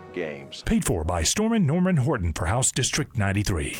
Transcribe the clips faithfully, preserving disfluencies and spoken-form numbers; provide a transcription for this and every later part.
games. Paid for by Stormin Norman Horton for House District ninety-three.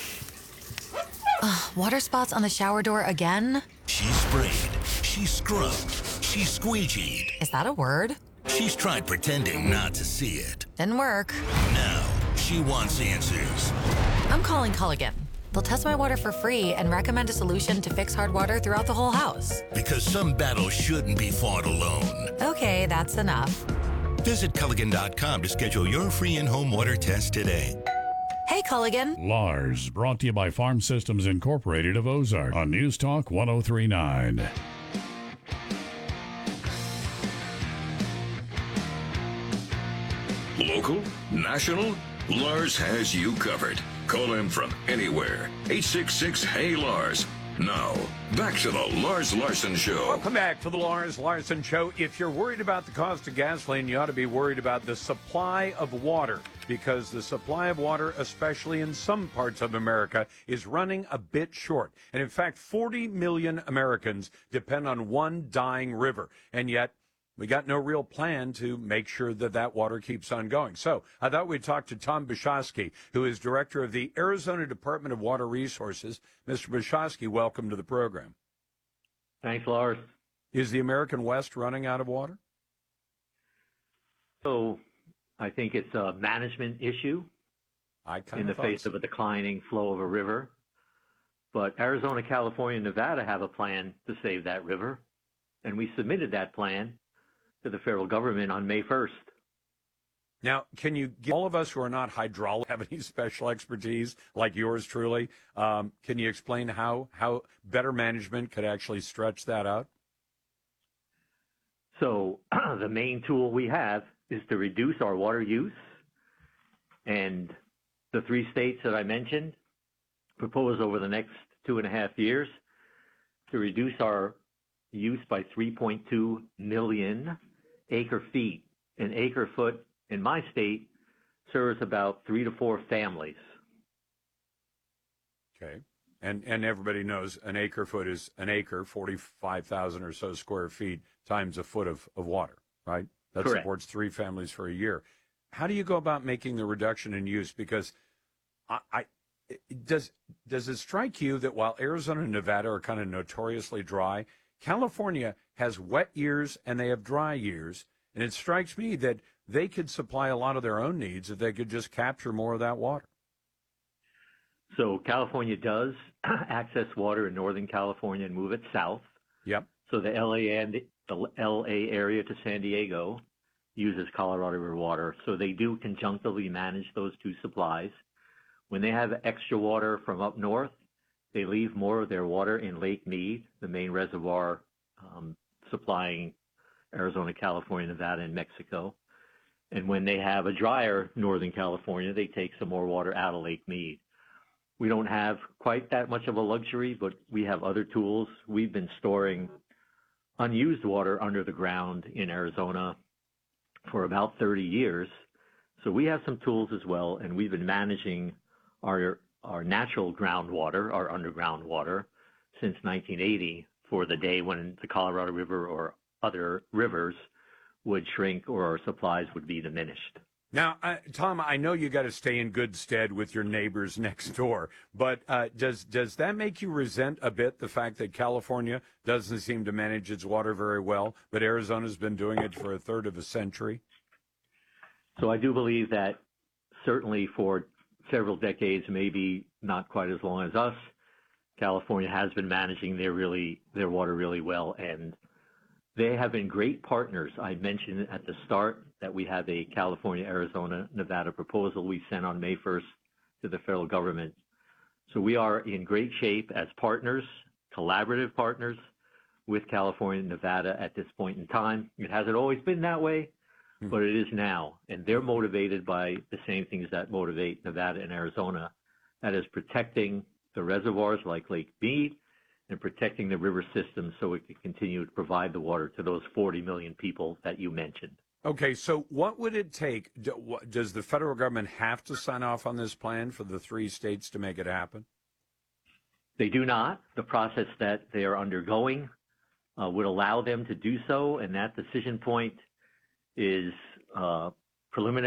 Uh, water spots on the shower door again? She sprayed. She scrubbed. She squeegeed. Is that a word? She's tried pretending not to see it. Didn't work. Now, she wants answers. I'm calling Culligan. They'll test my water for free and recommend a solution to fix hard water throughout the whole house. Because some battles shouldn't be fought alone. Okay, that's enough. Visit Culligan dot com to schedule your free in-home water test today. Hey, Culligan. Lars, brought to you by Farm Systems Incorporated of Ozark on News Talk one oh three point nine. Local, national, Lars has you covered. Call him from anywhere. eight six six, hey Lars. Now, back to the Lars Larson Show. Welcome back to the Lars Larson Show. If you're worried about the cost of gasoline, you ought to be worried about the supply of water, because the supply of water, especially in some parts of America, is running a bit short. And in fact, forty million Americans depend on one dying river. And yet, we got no real plan to make sure that that water keeps on going. So I thought we'd talk to Tom Bashosky, who is director of the Arizona Department of Water Resources. Mister Bashosky, welcome to the program. Thanks, Lars. Is the American West running out of water? So I think it's a management issue I kind in the of face so. of a declining flow of a river. But Arizona, California, and Nevada have a plan to save that river, and we submitted that plan to the federal government on May first. Now, can you give all of us who are not hydraulic, have any special expertise like yours truly, um, can you explain how, how better management could actually stretch that out? So the main tool we have is to reduce our water use. And the three states that I mentioned propose over the next two and a half years to reduce our use by three point two million acre feet. An acre foot in my state serves about three to four families. Okay. And and everybody knows an acre foot is an acre, forty-five thousand or so square feet, times a foot of, of water, right? That Correct. supports three families for a year. How do you go about making the reduction in use? Because I, I does does it strike you that while Arizona and Nevada are kind of notoriously dry, California has wet years and they have dry years, and it strikes me that they could supply a lot of their own needs if they could just capture more of that water. So California does access water in Northern California and move it south. Yep. So the L A and the L A area to San Diego uses Colorado River water. So they do conjunctively manage those two supplies. When they have extra water from up north, they leave more of their water in Lake Mead, the main reservoir um, supplying Arizona, California, Nevada, and Mexico. And when they have a drier Northern California, they take some more water out of Lake Mead. We don't have quite that much of a luxury, but we have other tools. We've been storing unused water under the ground in Arizona for about thirty years. So we have some tools as well, and we've been managing our our natural groundwater, our underground water, since nineteen eighty for the day when the Colorado River or other rivers would shrink or our supplies would be diminished. Now, uh, Tom, I know you got to stay in good stead with your neighbors next door, but uh, does does that make you resent a bit the fact that California doesn't seem to manage its water very well, but Arizona's been doing it for a third of a century? So I do believe that certainly for several decades, maybe not quite as long as us, California has been managing their really their water really well, and they have been great partners. I mentioned at the start that we have a California, Arizona, Nevada proposal we sent on May first to the federal government. So we are in great shape as partners, collaborative partners with California and Nevada at this point in time. It hasn't always been that way, mm-hmm. but it is now. And they're motivated by the same things that motivate Nevada and Arizona. That is protecting the reservoirs like Lake Mead and protecting the river system so it can continue to provide the water to those forty million people that you mentioned. Okay, so what would it take? Does the federal government have to sign off on this plan for the three states to make it happen? They do not. The process that they are undergoing uh, would allow them to do so, and that decision point is uh, preliminary.